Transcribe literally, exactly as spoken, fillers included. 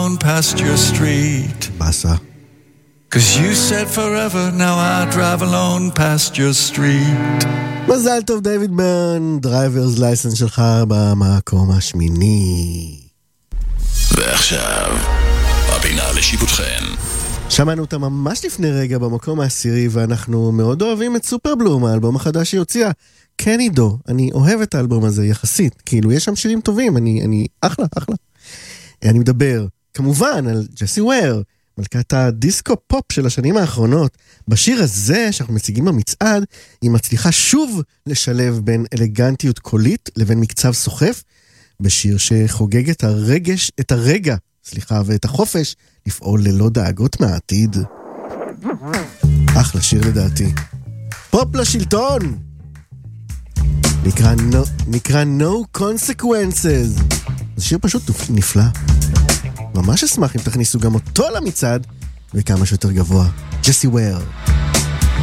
alone past your street. באסה. Cause you said forever, now I drive alone past your street. מזל טוב דיוויד ברן, דרייברס לייסנס שלך במקום השמיני. ועכשיו, הפינה לשיפוטכם. שמענו אותה ממש לפני רגע במקום העשירי, ואנחנו מאוד אוהבים את סופר בלום, האלבום החדש שהיא הוציאה. קני דו, אני אוהב את האלבום הזה יחסית, כאילו יש שם שירים טובים, אני, אני אחלה, אחלה. אני מדבר כמובן על ג'סי וויר, מלכת הדיסקו פופ של השנים האחרונות. בשיר הזה שאנחנו מציגים במצעד, היא מצליחה שוב לשלב בין אלגנטיות קולית לבין מקצב סוחף, בשיר שחוגג את הרגש, את הרגע, סליחה, ואת החופש לפעול ללא דאגות מהעתיד. אחלה שיר לדעתי. פופ לשלטון! נקרא no, נקרא No Consequences. זה שיר פשוט נפלא. ממש אשמח אם תכניסו גם אותו למצעד וכמה שיותר גבוה. ג'סי וויר.